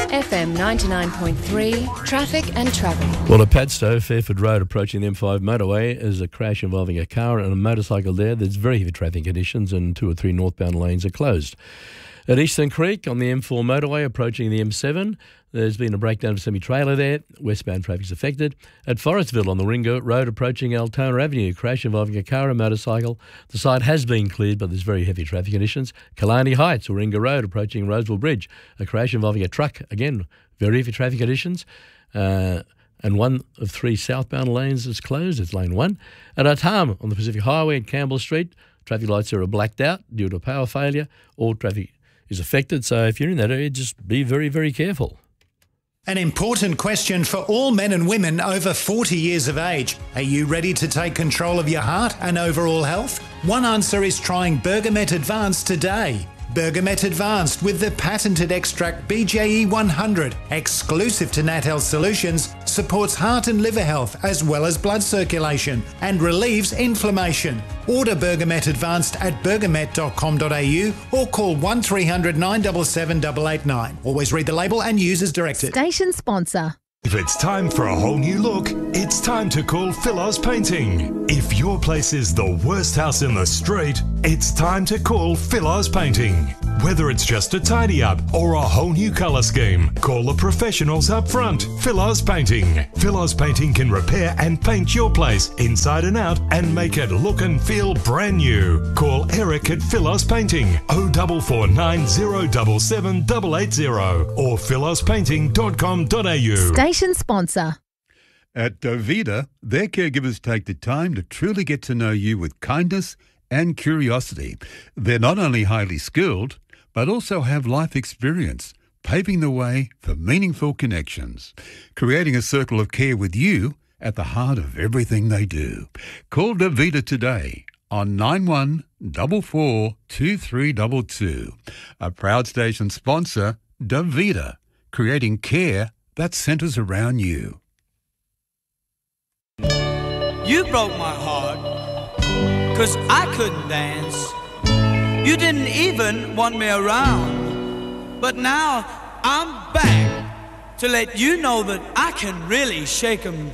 FM 99.3, traffic and travel. Well, at Padstow, Fairford Road, approaching the M5 motorway, is a crash involving a car and a motorcycle there. There's very heavy traffic conditions and 2 or 3 northbound lanes are closed. At Eastern Creek, on the M4 motorway, approaching the M7, there's been a breakdown of a semi-trailer there. Westbound traffic's affected. At Forestville, on the Ringo Road, approaching Altona Avenue, crash involving a car and motorcycle. The site has been cleared, but there's very heavy traffic conditions. Killarney Heights, Warringah Road, approaching Roseville Bridge, a crash involving a truck. Again, very heavy traffic conditions. And 1 of 3 southbound lanes is closed. It's lane 1. At Artarmon, on the Pacific Highway at Campbell Street, traffic lights are blacked out due to a power failure. All traffic is affected, so if you're in that area, just be very, very careful. An important question for all men and women over 40 years of age. Are you ready to take control of your heart and overall health? One answer is trying Bergamet Advanced today. Bergamet Advanced with the patented extract BJE 100, exclusive to Nat Health Solutions, supports heart and liver health as well as blood circulation and relieves inflammation. Order Bergamet Advanced at bergamet.com.au or call 1300 977 889. Always read the label and use as directed. Station sponsor. If it's time for a whole new look, it's time to call Philos Painting. If your place is the worst house in the street, it's time to call Philos Painting. Whether it's just a tidy up or a whole new colour scheme, call the professionals up front. Philos Painting. Philos Painting can repair and paint your place inside and out and make it look and feel brand new. Call Eric at Philos Painting 0449 077 880 or philospainting.com.au. Station sponsor. At Dovida, their caregivers take the time to truly get to know you with kindness and curiosity. They're not only highly skilled, but also have life experience, paving the way for meaningful connections, creating a circle of care with you at the heart of everything they do. Call Dovida today on 9144 2322. A proud station sponsor, Dovida, creating care that centres around you. You broke my heart, 'cause I couldn't dance. You didn't even want me around. But now I'm back to let you know that I can really shake 'em